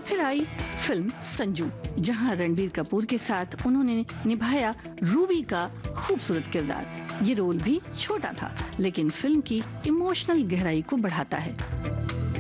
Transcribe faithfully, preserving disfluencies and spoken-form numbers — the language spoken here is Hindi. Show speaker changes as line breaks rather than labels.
फिर आई फिल्म संजू, जहां रणबीर कपूर के साथ उन्होंने निभाया रूबी का खूबसूरत किरदार। ये रोल भी छोटा था, लेकिन फिल्म की इमोशनल गहराई को बढ़ाता है।